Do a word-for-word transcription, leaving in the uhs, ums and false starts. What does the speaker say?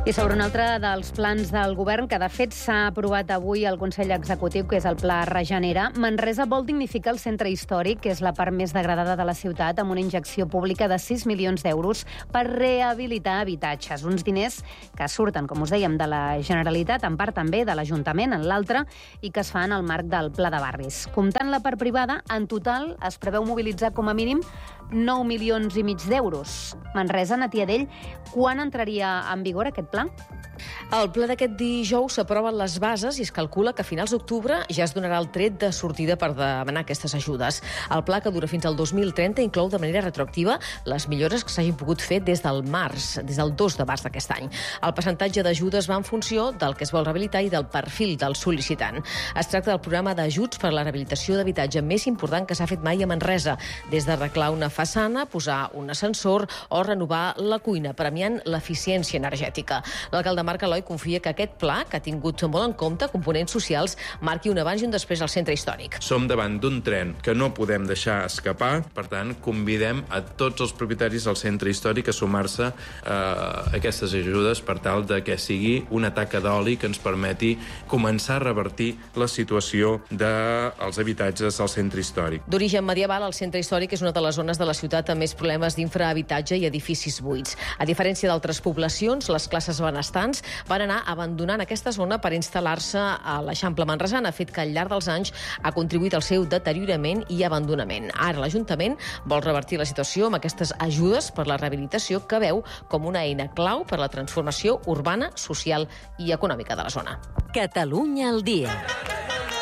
I sobre un altre dels plans del govern, que de fet s'ha aprovat avui al Consell Executiu, que és el Pla Regenera, Manresa vol dignificar el centre històric, que és la part més degradada de la ciutat, amb una injecció pública de sis milions d'euros per rehabilitar habitatges. Uns diners que surten, com us dèiem, de la Generalitat, en part també de l'Ajuntament, en l'altra, i que es fa en el marc del Pla de Barris. Comptant la part privada, en total es preveu mobilitzar com a mínim nou milions i mig d'euros. Manresa, Natiadell, quan entraria en vigor aquest pla? El ple d'aquest dijous s'aproven les bases i es calcula que a finals d'octubre ja es donarà el tret de sortida per demanar aquestes ajudes. El pla, que dura fins al dos mil trenta, inclou de manera retroactiva les millores que s'hagin pogut fer des del març, des del dos de març d'aquest any. El percentatge d'ajudes va en funció del que es vol rehabilitar i del perfil del sol·licitant. Es tracta del programa d'ajuts per a la rehabilitació d'habitatge més important que s'ha fet mai a Manresa, des d'arreglar una façana, posar un ascensor o renovar la cuina, premiant l'eficiència energètica. L'alcalde Marc Eloi confia que aquest pla, que ha tingut molt en compte components socials, marqui un abans i un després al centre històric. Som davant d'un tren que no podem deixar escapar, per tant, convidem a tots els propietaris del centre històric a sumar-se a aquestes ajudes per tal de que sigui una taca d'oli que ens permeti començar a revertir la situació dels habitatges del centre històric. D'origen medieval, el centre històric és una de les zones de la ciutat amb més problemes d'infrahabitatge i edificis buits. A diferència d'altres poblacions, les classes benestants van anar abandonant aquesta zona per instal·lar-se a l'Eixample manresana, fet que al llarg dels anys ha contribuït al seu deteriorament i abandonament. Ara l'Ajuntament vol revertir la situació amb aquestes ajudes per la rehabilitació, que veu com una eina clau per a la transformació urbana, social i econòmica de la zona. Catalunya al dia.